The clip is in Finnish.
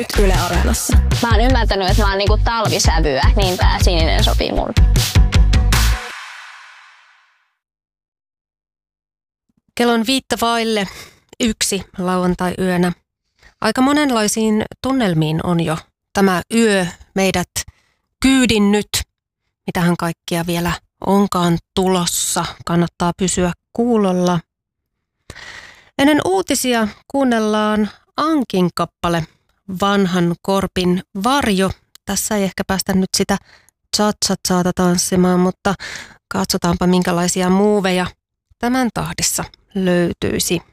Nyt Yle Areenassa. Mä oon ymmärtänyt, että mä oon niinku talvisävyä, niin tää sininen sopii mulle. Kello on 1:05 lauantai-yönä. Aika monenlaisiin tunnelmiin on jo tämä yö meidät kyydinnyt. Mitähän kaikkia vielä onkaan tulossa. Kannattaa pysyä kuulolla. Ennen uutisia kuunnellaan Ankin kappale Vanhan korpin varjo. Tässä ei ehkä päästä nyt sitä cha-cha-chaata tanssimaan, mutta katsotaanpa minkälaisia muuveja tämän tahdissa löytyisi.